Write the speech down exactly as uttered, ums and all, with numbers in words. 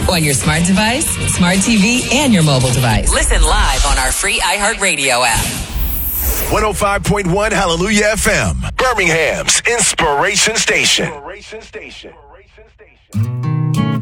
On your smart device, smart T V, and your mobile device. Listen live on our free iHeartRadio app. one oh five point one Hallelujah F M, Birmingham's Inspiration Station. Inspiration Station.